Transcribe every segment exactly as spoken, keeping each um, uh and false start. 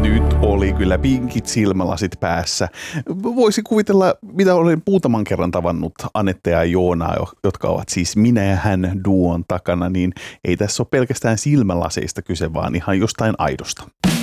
Nyt oli kyllä pinkit silmälasit päässä. Voisi kuvitella, mitä olen muutaman kerran tavannut Anette ja Joonaa, jotka ovat siis minä ja hän duon takana, niin ei tässä ole pelkästään silmälaseista kyse, vaan ihan jostain aidosta.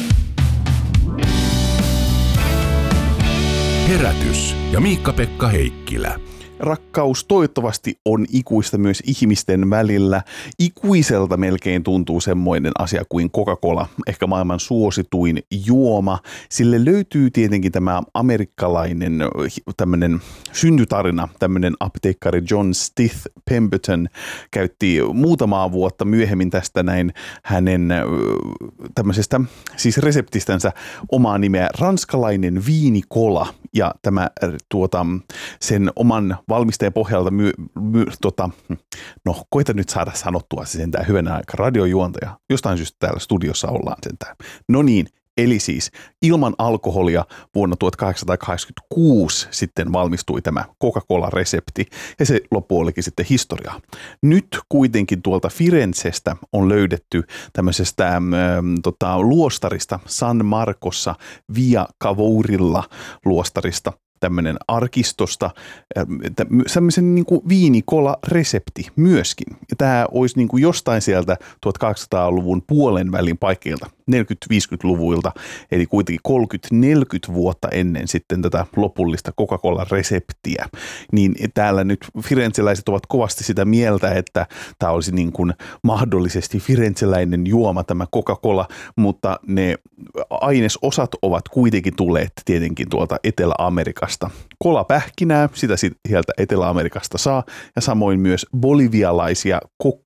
Herätys ja Miikka-Pekka Heikkilä. Rakkaus toivottavasti on ikuista myös ihmisten välillä. Ikuiselta melkein tuntuu semmoinen asia kuin Coca-Cola, ehkä maailman suosituin juoma. Sille löytyy tietenkin tämä amerikkalainen tämmöinen syntytarina, tämmöinen apteekkari John Stith Pemberton käytti muutamaa vuotta myöhemmin tästä näin hänen tämmöisestä siis reseptistänsä omaa nimeä ranskalainen viinikola ja tämä tuota sen oman valmisteen pohjalta, my, my, tota, no koita nyt saada sanottua se sentään hyvänä aika radiojuontaja. Jostain syystä täällä studiossa ollaan sentään. No niin, eli siis ilman alkoholia vuonna tuhatkahdeksansataakahdeksankymmentäkuusi sitten valmistui tämä Coca-Cola-resepti ja se loppu olikin sitten historiaa. Nyt kuitenkin tuolta Firenzestä on löydetty tämmöisestä ähm, tota, luostarista San Marcossa Via Cavourilla luostarista tämmöinen arkistosta, semmoisen niin kuin viinikola-resepti myöskin. Ja tämä olisi niin kuin jostain sieltä tuhatkahdeksansataaluvun puolen välin paikkeilta, neljäkymmentä-viisikymmentäluvuilta, eli kuitenkin kolmekymmentä-neljäkymmentä vuotta ennen sitten tätä lopullista Coca-Cola-reseptiä. Niin täällä nyt firenzeläiset ovat kovasti sitä mieltä, että tämä olisi niin kuin mahdollisesti firenzeläinen juoma tämä Coca-Cola, mutta ne ainesosat ovat kuitenkin tulleet tietenkin tuolta Etelä-Amerikasta. Kolapähkinää, sitä sieltä Etelä-Amerikasta saa, ja samoin myös bolivialaisia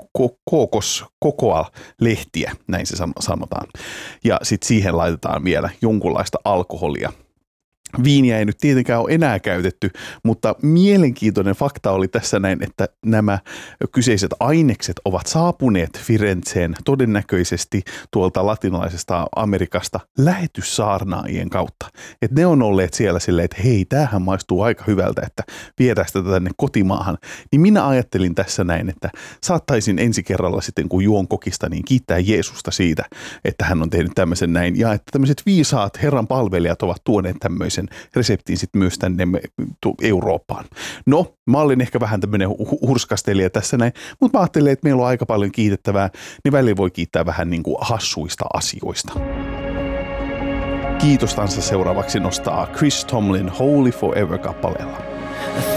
kokos, kokoa-lehtiä, näin se sanotaan. Ja sitten siihen laitetaan vielä jonkunlaista alkoholia. Viiniä ei nyt tietenkään ole enää käytetty, mutta mielenkiintoinen fakta oli tässä näin, että nämä kyseiset ainekset ovat saapuneet Firenzeen todennäköisesti tuolta latinalaisesta Amerikasta lähetyssaarnaajien kautta. Että ne on olleet siellä silleen, että hei, tämähän maistuu aika hyvältä, että viedään sitä tänne kotimaahan. Niin minä ajattelin tässä näin, että saattaisin ensi kerralla sitten, kun juon kokista, niin kiittää Jeesusta siitä, että hän on tehnyt tämmöisen näin. Ja että tämmöiset viisaat Herran palvelijat ovat tuoneet tämmöisen reseptiin sitten myös tänne Eurooppaan. No, mä olin ehkä vähän tämmöinen hurskastelija tässä näin, mutta mä ajattelin, että meillä on aika paljon kiitettävää, niin välillä voi kiittää vähän niin kuin hassuista asioista. Kiitostansa seuraavaksi nostaa Chris Tomlin Holy Forever -kappaleella.